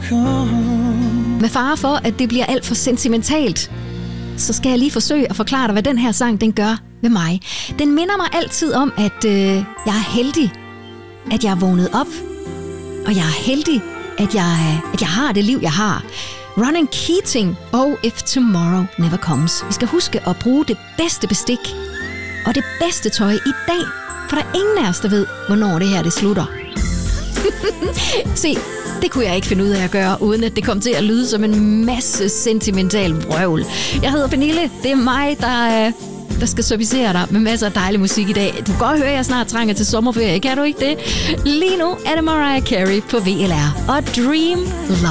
Med fare for, at det bliver alt for sentimentalt, så skal jeg lige forsøge at forklare dig, hvad den her sang, den gør ved mig. Den minder mig altid om, at jeg er heldig, at jeg er vågnet op, og jeg er heldig, at jeg har det liv, jeg har. Ronan Keating og If Tomorrow Never Comes. Vi skal huske at bruge det bedste bestik og det bedste tøj i dag, for der er ingen af os, der ved, hvornår det her det slutter. Se, det kunne jeg ikke finde ud af at gøre, uden at det kom til at lyde som en masse sentimental vrøvl. Jeg hedder Pernille, det er mig, der skal servicere dig med masser af dejlig musik i dag. Du kan godt høre, at jeg snart trænger til sommerferie, kan du ikke det? Lige nu er det Mariah Carey på VLR og Dream Love.